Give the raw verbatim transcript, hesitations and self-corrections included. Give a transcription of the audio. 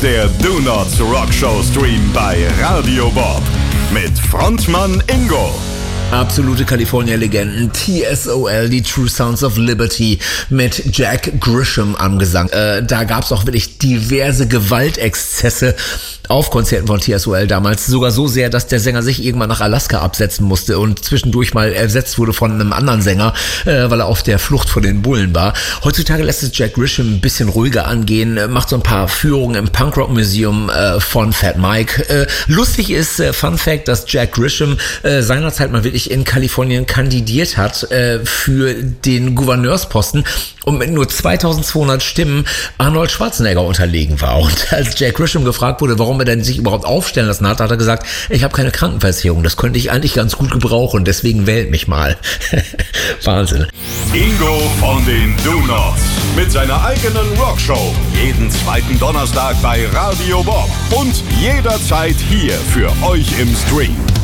der Do Not Rock Show Stream bei Radio Bob mit Frontmann Ingo. Absolute California-Legenden, T S O L, die True Sounds of Liberty mit Jack Grisham am Gesang. Äh, da gab's auch wirklich diverse Gewaltexzesse auf Konzerten von T S O L damals. Sogar so sehr, dass der Sänger sich irgendwann nach Alaska absetzen musste und zwischendurch mal ersetzt wurde von einem anderen Sänger, äh, weil er auf der Flucht vor den Bullen war. Heutzutage lässt es Jack Grisham ein bisschen ruhiger angehen, macht so ein paar Führungen im Punkrock Museum äh, von Fat Mike. Äh, lustig ist, äh, Fun Fact, dass Jack Grisham äh, seinerzeit mal wirklich in Kalifornien kandidiert hat äh, für den Gouverneursposten und mit nur zweitausendzweihundert Stimmen Arnold Schwarzenegger unterlegen war. Und als Jack Grisham gefragt wurde, warum er denn sich überhaupt aufstellen lassen hat, hat er gesagt, ich habe keine Krankenversicherung, das könnte ich eigentlich ganz gut gebrauchen, deswegen wählt mich mal. Wahnsinn. Ingo von den Do-Nots mit seiner eigenen Rockshow. Jeden zweiten Donnerstag bei Radio Bob und jederzeit hier für euch im Stream.